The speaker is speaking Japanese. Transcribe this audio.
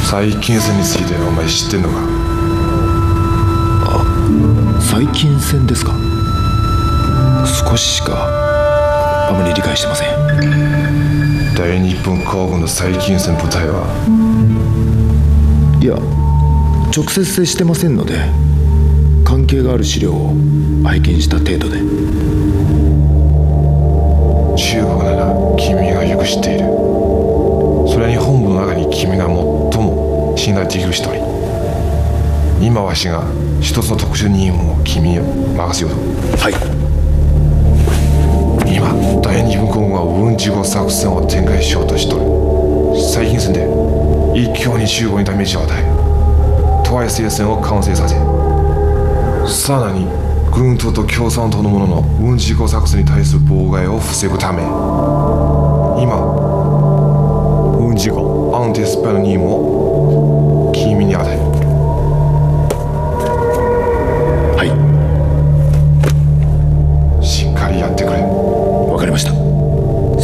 最近戦についてお前知ってんのか？ 最近戦ですか？少ししかあまり理解してません。 大日本皇軍の最近戦部隊はいや、直接接してませんので、関係がある資料を拝見した程度で。 中国なら君がよく知っている。それに本部の中に君が最も信頼できる一人。今わしが一つの特殊任務を君に任せようと。 はい。 今大日本皇軍は雲次号作戦を展開しようとしとる。最近戦で一挙に中国にダメージを与え、東海聖戦を完成させ、さらに軍党と共産党の者の雲次号作戦に対する妨害を防ぐため、今雲次号アンティスパイの任務を